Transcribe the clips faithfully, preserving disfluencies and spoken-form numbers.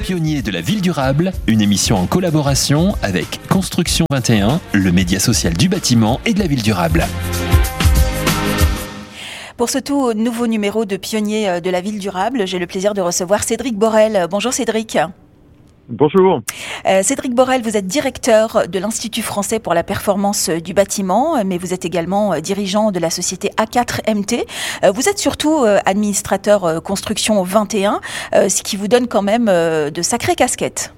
Pionniers de la ville durable, une émission en collaboration avec Construction vingt et un, le média social du bâtiment et de la ville durable. Pour ce tout nouveau numéro de Pionniers de la ville durable, j'ai le plaisir de recevoir Cédric Borel. Bonjour Cédric. Bonjour. Euh, Cédric Borel, vous êtes directeur de l'Institut français pour la performance du bâtiment, mais vous êtes également dirigeant de la société A quatre M T. Euh, vous êtes surtout euh, administrateur euh, Construction vingt et un, euh, ce qui vous donne quand même euh, de sacrées casquettes.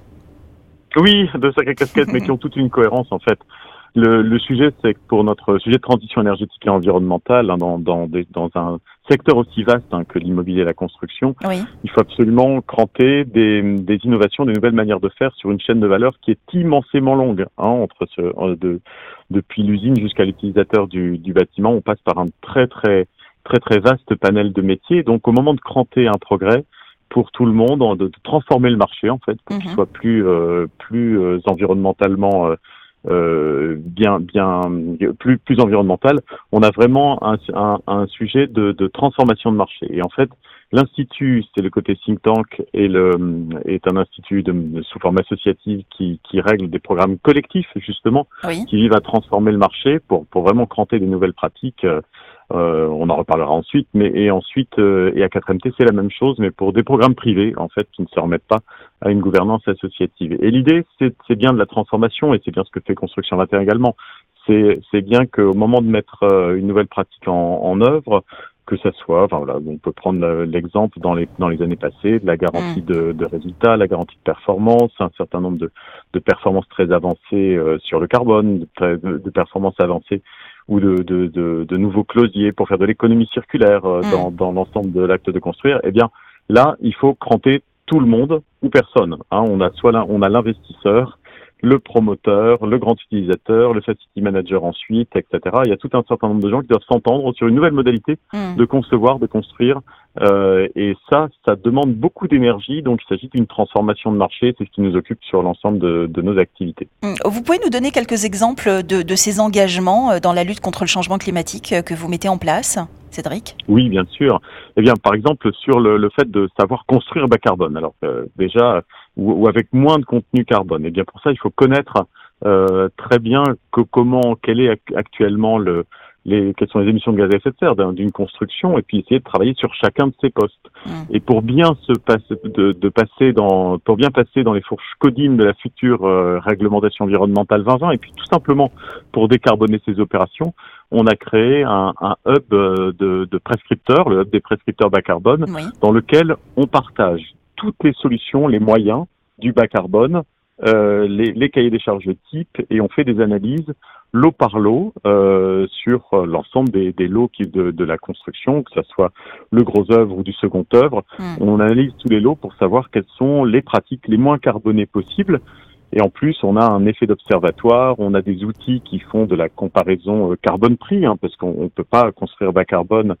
Oui, de sacrées casquettes, mais qui ont toute une cohérence en fait. Le, le sujet, c'est que pour notre sujet de transition énergétique et environnementale, hein, dans, dans, des, dans un secteur aussi vaste hein, que l'immobilier et la construction, oui. il faut absolument cranter des, des innovations, des nouvelles manières de faire sur une chaîne de valeur qui est immensément longue. Hein, entre ce, de, depuis l'usine jusqu'à l'utilisateur du, du bâtiment, on passe par un très très très très vaste panel de métiers. Donc, au moment de cranter un progrès pour tout le monde, de, de transformer le marché en fait, pour mm-hmm. qu'il soit plus euh, plus euh, environnementalement euh, Euh, bien, bien, plus, plus environnemental, on a vraiment un, un, un sujet de, de transformation de marché. Et en fait, l'institut, c'est le côté think tank et le est un institut de, de sous forme associative qui, qui règle des programmes collectifs justement, oui. qui vivent à transformer le marché pour, pour vraiment cranter des nouvelles pratiques. Euh, on en reparlera ensuite, mais et ensuite euh, et A quatre M T c'est la même chose, mais pour des programmes privés en fait qui ne se remettent pas à une gouvernance associative. Et l'idée c'est, c'est bien de la transformation et c'est bien ce que fait Construction vingt et un également. C'est, c'est bien qu'au moment de mettre euh, une nouvelle pratique en, en œuvre, que ça soit, enfin voilà, on peut prendre l'exemple dans les dans les années passées de la garantie mmh. de, de résultats, la garantie de performance, un certain nombre de, de performances très avancées euh, sur le carbone, de, de, de performances avancées ou de, de, de, de nouveaux closiers pour faire de l'économie circulaire euh, mmh. dans, dans l'ensemble de l'acte de construire. Eh bien, là, il faut cranter tout le monde ou personne. Hein. On a soit on a l'investisseur, le promoteur, le grand utilisateur, le facility manager ensuite, et cetera. Il y a tout un certain nombre de gens qui doivent s'entendre sur une nouvelle modalité mmh. de concevoir, de construire. Euh, et ça, ça demande beaucoup d'énergie. Donc, il s'agit d'une transformation de marché. C'est ce qui nous occupe sur l'ensemble de, de nos activités. Mmh. Vous pouvez nous donner quelques exemples de, de ces engagements dans la lutte contre le changement climatique que vous mettez en place, Cédric ? Oui, bien sûr. Eh bien, par exemple, sur le, le fait de savoir construire bas carbone. Alors, euh, déjà, ou, ou avec moins de contenu carbone. Eh bien, pour ça, il faut connaître euh, très bien que, comment, quel est actuellement le, les, quelles sont les émissions de gaz à effet de serre d'une construction, et puis essayer de travailler sur chacun de ces postes. Mmh. Et pour bien se passer, de, de passer dans, pour bien passer dans les fourches codines de la future euh, réglementation environnementale vingt vingt, et puis tout simplement pour décarboner ces opérations, on a créé un, un hub de, de prescripteurs, le hub des prescripteurs bas carbone, oui. dans lequel on partage toutes les solutions, les moyens du bas carbone, euh, les, les cahiers des charges de type, et on fait des analyses lot par lot euh, sur l'ensemble des, des lots qui, de, de la construction, que ce soit le gros œuvre ou du second œuvre. Mmh. On analyse tous les lots pour savoir quelles sont les pratiques les moins carbonées possibles. Et en plus, on a un effet d'observatoire, on a des outils qui font de la comparaison carbone-prix, hein, parce qu'on ne peut pas construire bas carbone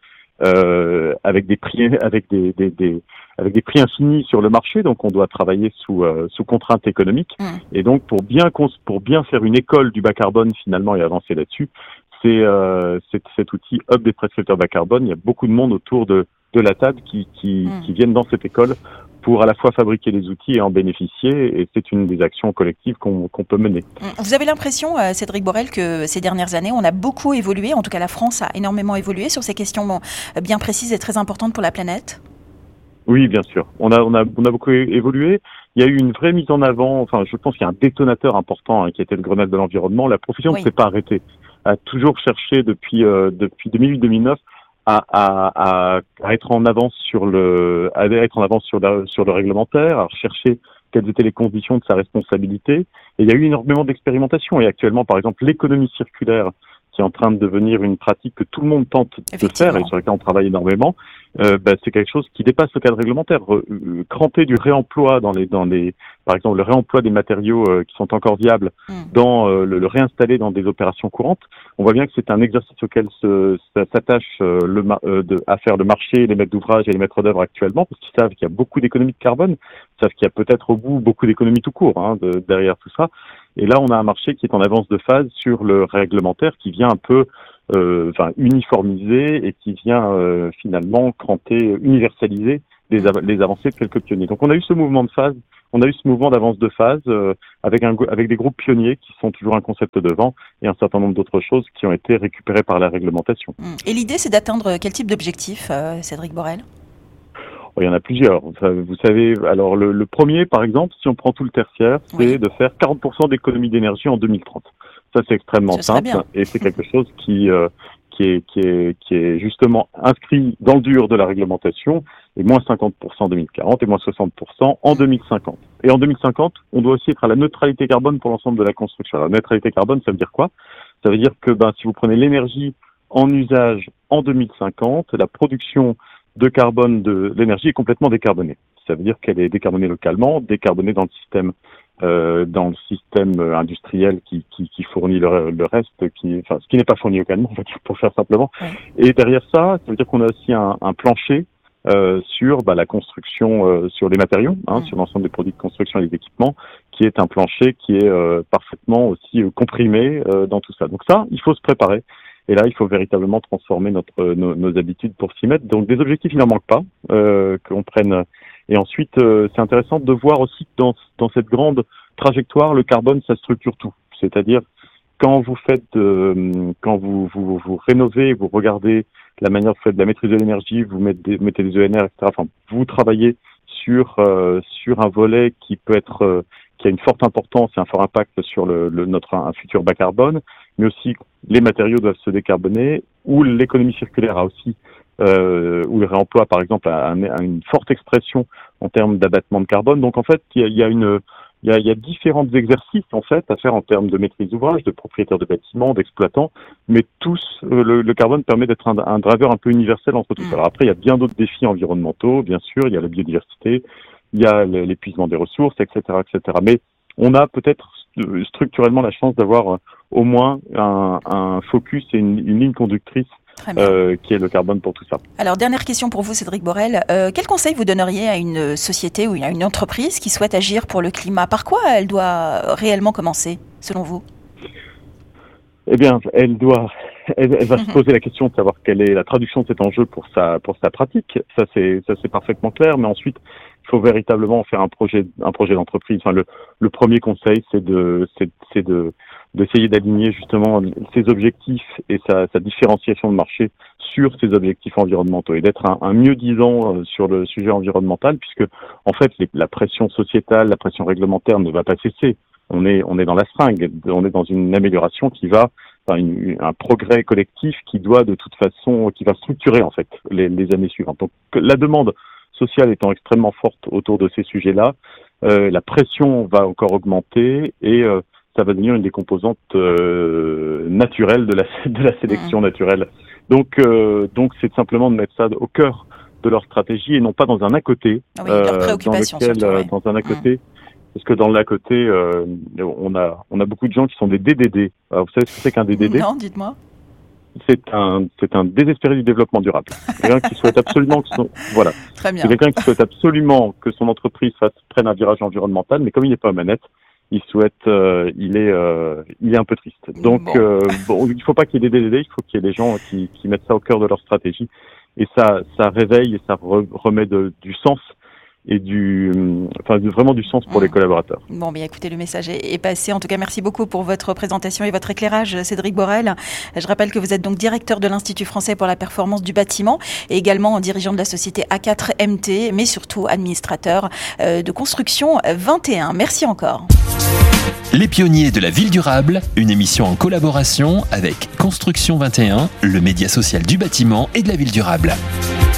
euh, avec des prix, avec des, des, des, avec des prix infinis sur le marché. Donc, on doit travailler sous, euh, sous contraintes économiques. Mmh. Et donc, pour bien pour bien faire une école du bas carbone finalement et avancer là-dessus, c'est, euh, c'est cet outil Hub des prescripteurs bas carbone. Il y a beaucoup de monde autour de de la table qui qui, mmh. qui viennent dans cette école pour à la fois fabriquer les outils et en bénéficier, et c'est une des actions collectives qu'on, qu'on peut mener. Vous avez l'impression, Cédric Borel, que ces dernières années, on a beaucoup évolué, en tout cas la France a énormément évolué sur ces questions bien précises et très importantes pour la planète ? Oui, bien sûr. On a, on a, on a beaucoup évolué. Il y a eu une vraie mise en avant, enfin, je pense qu'il y a un détonateur important hein, qui était le Grenelle de l'environnement. La profession oui. ne s'est pas arrêtée, a toujours cherché depuis, euh, depuis deux mille huit deux mille neuf À, à, à être en avance sur le, à être en avance sur, la, sur le réglementaire, à rechercher quelles étaient les conditions de sa responsabilité. Et il y a eu énormément d'expérimentation. Et actuellement, par exemple, l'économie circulaire, qui est en train de devenir une pratique que tout le monde tente de faire et sur laquelle on travaille énormément, euh, bah, c'est quelque chose qui dépasse le cadre réglementaire. Euh, cranter du réemploi dans les, dans les, par exemple, le réemploi des matériaux euh, qui sont encore viables, mmh. dans euh, le, le réinstaller dans des opérations courantes. On voit bien que c'est un exercice auquel se, s'attache euh, le, euh, de, à faire le marché, les maîtres d'ouvrage et les maîtres d'œuvre actuellement, parce qu'ils savent qu'il y a beaucoup d'économies de carbone, ils savent qu'il y a peut-être au bout beaucoup d'économies tout court hein, de, derrière tout ça. Et là, on a un marché qui est en avance de phase sur le réglementaire, qui vient un peu euh, enfin, uniformiser et qui vient euh, finalement cranter, universaliser les, av- les avancées de quelques pionniers. Donc on a eu ce mouvement de phase, on a eu ce mouvement d'avance de phase euh, avec, un, avec des groupes pionniers qui sont toujours un concept devant et un certain nombre d'autres choses qui ont été récupérées par la réglementation. Et l'idée, c'est d'atteindre quel type d'objectif, euh, Cédric Borel ? Il y en a plusieurs. Vous savez, alors le, le premier, par exemple, si on prend tout le tertiaire, c'est oui. de faire quarante pour cent d'économie d'énergie en deux mille trente. Ça, c'est extrêmement Ce simple et c'est quelque chose qui, euh, qui, est, qui, est, qui est justement inscrit dans le dur de la réglementation, et moins cinquante pour cent en deux mille quarante et moins soixante pour cent en deux mille cinquante. Et en deux mille cinquante, on doit aussi être à la neutralité carbone pour l'ensemble de la construction. Alors, la neutralité carbone, ça veut dire quoi ? Ça veut dire que ben, si vous prenez l'énergie en usage en deux mille cinquante, la production de carbone de l'énergie est complètement décarbonée. Ça veut dire qu'elle est décarbonée localement, décarbonée dans le système euh, dans le système industriel qui, qui, qui fournit le, le reste, qui, enfin ce qui n'est pas fourni localement, on va dire pour faire simplement. Ouais. Et derrière ça, ça veut dire qu'on a aussi un, un plancher euh, sur bah, la construction, euh, sur les matériaux, hein, ouais. sur l'ensemble des produits de construction et des équipements, qui est un plancher qui est euh, parfaitement aussi euh, comprimé euh, dans tout ça. Donc ça, il faut se préparer. Et là, il faut véritablement transformer notre, nos, nos habitudes pour s'y mettre. Donc, des objectifs, il n'en manque pas, euh, qu'on prenne. Et ensuite, euh, c'est intéressant de voir aussi que dans, dans cette grande trajectoire, le carbone, ça structure tout. C'est-à-dire, quand vous faites, euh, quand vous, vous, vous rénovez, vous regardez la manière dont vous faites de la maîtrise de l'énergie, vous mettez, mettez des E N R, et cetera. Enfin, vous travaillez sur, euh, sur un volet qui peut être, euh, qui a une forte importance et un fort impact sur le, le, notre un futur bas carbone, mais aussi les matériaux doivent se décarboner, ou l'économie circulaire a aussi, euh, ou le réemploi par exemple a, a une forte expression en termes d'abattement de carbone. Donc en fait, il y a, il y a une, il y a, il y a différents exercices en fait à faire en termes de maîtrise d'ouvrage, de propriétaires de bâtiments, d'exploitants, mais tous, euh, le, le carbone permet d'être un, un driver un peu universel entre tous. Alors après, il y a bien d'autres défis environnementaux, bien sûr, il y a la biodiversité, il y a l'épuisement des ressources, et cetera, et cetera. Mais on a peut-être structurellement la chance d'avoir au moins un, un focus et une, une ligne conductrice euh, qui est le carbone pour tout ça. Alors, dernière question pour vous, Cédric Borel. Euh, quel conseil vous donneriez à une société ou à une entreprise qui souhaite agir pour le climat ? Par quoi elle doit réellement commencer, selon vous ? Eh bien, elle doit, elle, elle va se poser la question de savoir quelle est la traduction de cet enjeu pour sa, pour sa pratique. Ça, c'est, ça, c'est parfaitement clair. Mais ensuite, il faut véritablement faire un projet, un projet d'entreprise. Enfin, le, le premier conseil, c'est de, c'est, c'est de, d'essayer d'aligner justement ses objectifs et sa, sa différenciation de marché sur ses objectifs environnementaux et d'être un, un mieux-disant sur le sujet environnemental, puisque en fait, les, la pression sociétale, la pression réglementaire ne va pas cesser. On est, on est dans la seringue, on est dans une amélioration qui va, enfin une, un progrès collectif qui doit de toute façon, qui va structurer en fait les, les années suivantes. Donc la demande sociale étant extrêmement forte autour de ces sujets-là, euh, la pression va encore augmenter et euh, ça va devenir une des composantes euh, naturelles de la, de la sélection mmh. naturelle. Donc, euh, donc c'est simplement de mettre ça au cœur de leur stratégie et non pas dans un à côté, ah oui, leur préoccupation, euh, dans lequel, surtout, oui. dans un à côté. Mmh. Parce que dans le à côté, euh, on a on a beaucoup de gens qui sont des D D D. Alors, vous savez ce que c'est qu'un D D D ? Non, dites-moi. C'est un c'est un désespéré du développement durable. Quelqu'un qui souhaite absolument que son voilà. Très bien. C'est quelqu'un qui souhaite absolument que son entreprise fasse prenne un virage environnemental, mais comme il n'est pas manette, il souhaite euh, il est euh, il est un peu triste. Donc bon. Euh, bon, il faut pas qu'il y ait des D D D, il faut qu'il y ait des gens qui qui mettent ça au cœur de leur stratégie et ça ça réveille et ça re, remet de, du sens. Et du, enfin, vraiment du sens pour mmh. les collaborateurs. Bon, bien écoutez, le message est, est passé. En tout cas, merci beaucoup pour votre présentation et votre éclairage, Cédric Borel. Je rappelle que vous êtes donc directeur de l'Institut français pour la performance du bâtiment et également dirigeant de la société A quatre M T, mais surtout administrateur de Construction vingt et un. Merci encore. Les pionniers de la ville durable, une émission en collaboration avec Construction vingt et un, le média social du bâtiment et de la ville durable.